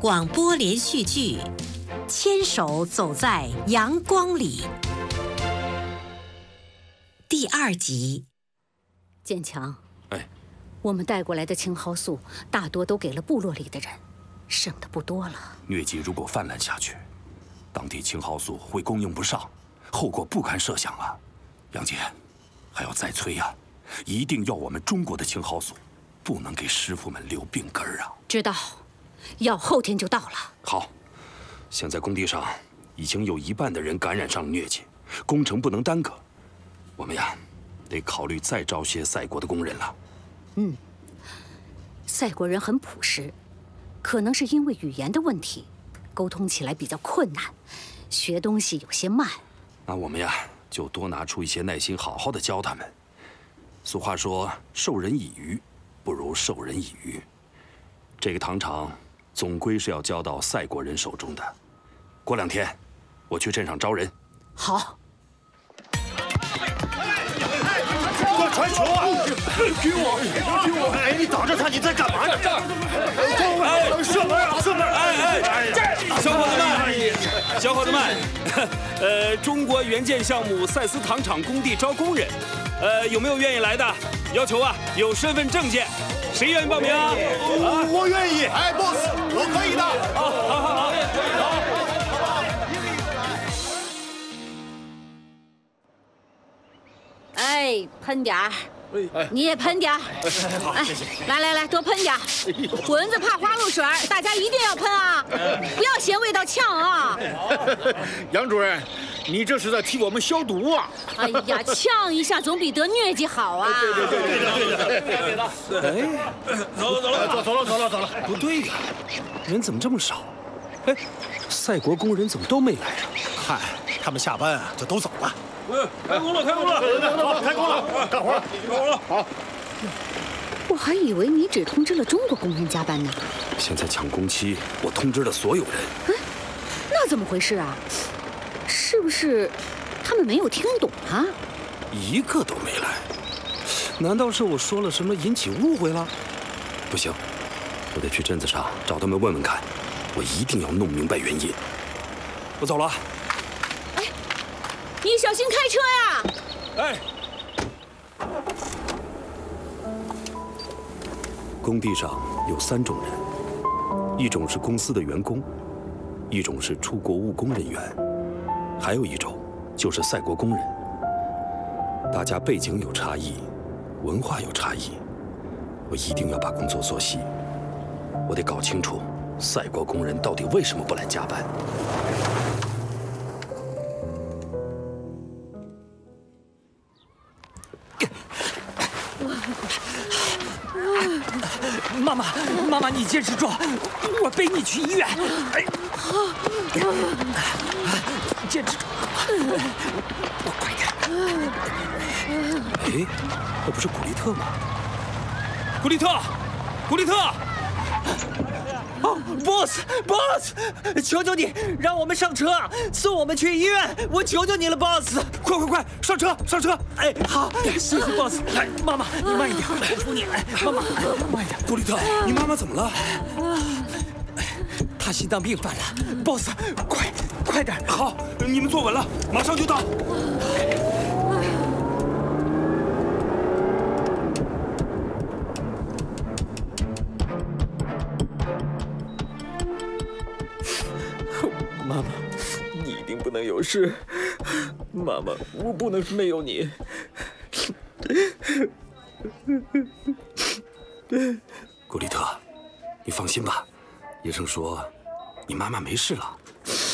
广播连续剧《牵手走在阳光里》第2集。 建强， 哎， 我们带过来的青蒿素大多都给了部落里的人，剩的不多了。 疟疾如果泛滥下去，当地青蒿素会供应不上，后果不堪设想啊！杨姐，还要再催啊！一定要我们中国的青蒿素，不能给师傅们留病根儿啊！ 知道，要后天就到了。 好，现在工地上已经有1半的人感染上了疟疾，工程不能耽搁。我们呀，得考虑再招些赛国的工人了。 赛国人很朴实，可能是因为语言的问题，沟通起来比较困难，学东西有些慢。 那我们呀，就多拿出一些耐心，好好的教他们。俗话说，授人以鱼，不如授人以渔。这个糖厂总归是要交到赛国人手中的。过2天，我去镇上招人。 好。 快传球啊！给我！哎，你挡着他，你在干嘛呢？射门啊！射门！ 小伙子们，中国援建项目赛斯糖厂工地招工人，有没有愿意来的？要求啊，有身份证件，谁愿意报名啊？ 我愿意。哎 ，boss， 我可以的。好。 哎，喷点儿。你也喷点儿， 好，谢谢。 来，多喷点儿。蚊子怕花露水，大家一定要喷啊！不要嫌味道呛啊！ 杨主任，你这是在替我们消毒啊！ 哎呀，呛一下总比得疟疾好啊！ 对的。 哎， 走了。 不对呀，人怎么这么少？哎，赛国工人怎么都没来啊？ 嗨，他们下班啊就都走了。 开工了！ 干活了！好。 我还以为你只通知了中国工人加班呢。 现在抢工期，我通知了所有人。 那怎么回事啊？是不是他们没有听懂啊？ 一个都没来，难道是我说了什么引起误会了？不行，我得去镇子上找他们问问看，我一定要弄明白原因。我走了。 你小心开车呀！ 哎， 工地上有3种人，一种是公司的员工，一种是出国务工人员，还有一种就是赛国工人。大家背景有差异，文化有差异，我一定要把工作做细。我得搞清楚赛国工人到底为什么不来加班。 妈妈，你坚持住，我背你去医院。坚持住，我快点。 哎，那不是古利特吗？ 古利特！ 哦 ，boss， 求求你，让我们上车，送我们去医院，我求求你了 ，boss！ 快，上车！ 哎，好，谢谢 boss。来，妈妈，你慢一点，我扶你。哎，妈妈，慢一点。 古利特，你妈妈怎么了？ 她心脏病犯了 ，boss， 快点。 好，你们坐稳了，马上就到。 妈妈，你一定不能有事。妈妈，我不能没有你。 古利特，你放心吧，医生说你妈妈没事了。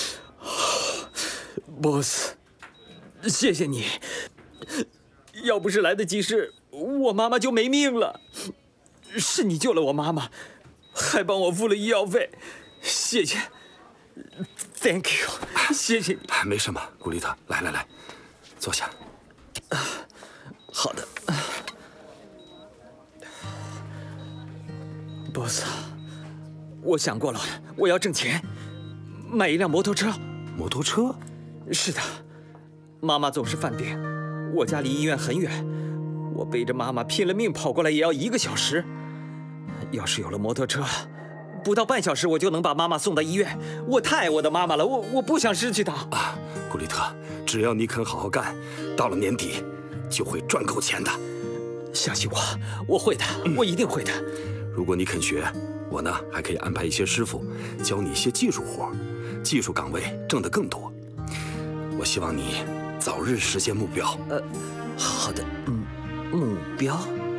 boss， 谢谢你。要不是来得及时，我妈妈就没命了。是你救了我妈妈，还帮我付了医药费，谢谢。Thank you， 谢谢你。 没什么，古利特，来，坐下。 好的。boss， 我想过了，我要挣钱，买一辆摩托车。 摩托车？ 是的，妈妈总是犯病，我家离医院很远，我背着妈妈拼了命跑过来也要1个小时。要是有了摩托车， 不到半小时我就能把妈妈送到医院。我太爱我的妈妈了，我不想失去她啊！古丽特，只要你肯好好干，到了年底就会赚够钱的。 相信我，我会的，我一定会的。 如果你肯学，我呢还可以安排一些师傅教你一些技术活，技术岗位挣得更多。我希望你早日实现目标。 好的，目标，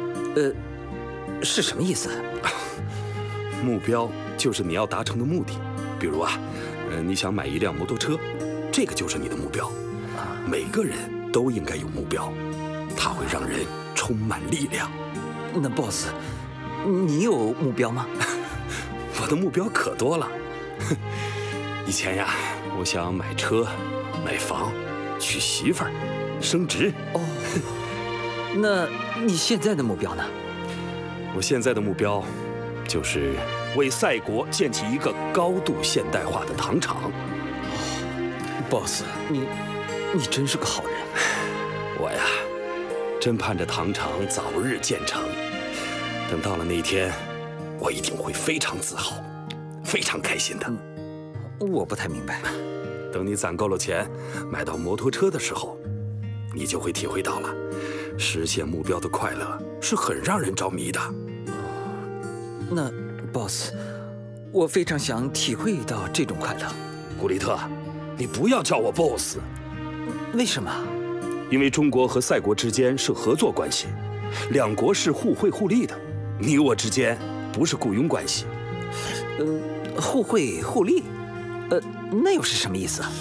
是什么意思？ 目标就是你要达成的目的。比如啊，你想买一辆摩托车，这个就是你的目标。每个人都应该有目标，它会让人充满力量。 那 boss， 你有目标吗？ 我的目标可多了。以前呀，我想买车、买房、娶媳妇儿、升职。 哦，那你现在的目标呢？ 我现在的目标就是为赛国建起一个高度现代化的糖厂。 boss， 你真是个好人。 我呀，真盼着糖厂早日建成。等到了那一天，我一定会非常自豪，非常开心的。 我不太明白。 等你攒够了钱，买到摩托车的时候，你就会体会到了，实现目标的快乐是很让人着迷的。 那 boss， 我非常想体会到这种快乐。 古丽特，你不要叫我 boss。 为什么？ 因为中国和赛国之间是合作关系，两国是互惠互利的，你我之间不是雇佣关系。 互惠互利，那又是什么意思啊？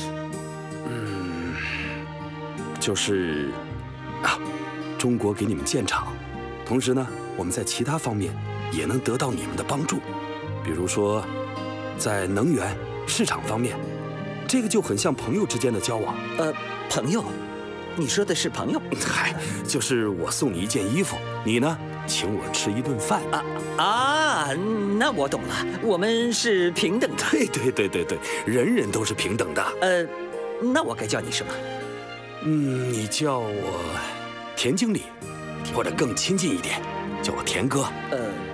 就是中国给你们建厂，同时呢，我们在其他方面也能得到你们的帮助，比如说在能源市场方面，这个就很像朋友之间的交往。 朋友？你说的是朋友？ 嗨，就是我送你一件衣服，你呢请我吃一顿饭。 那我懂了，我们是平等的。 对，人人都是平等的。 那我该叫你什么？ 你叫我田经理，或者更亲近一点，叫我田哥。